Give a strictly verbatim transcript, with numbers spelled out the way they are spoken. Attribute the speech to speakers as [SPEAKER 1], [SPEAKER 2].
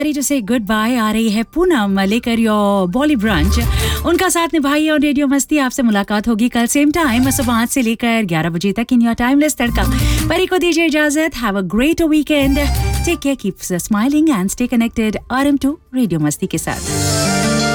[SPEAKER 1] ready to say goodbye आ रही है पूनम लेकर योर बॉली ब्रांच उनका साथ निभाइए और रेडियो मस्ती आपसे मुलाकात होगी कल सेम टाइम सुबह आठ से लेकर ग्यारह बजे तक इन योर टाइमलेस तड़का परी को दीजिए इजाजत have a great weekend take care keep smiling and stay connected RM to radio मस्ती के साथ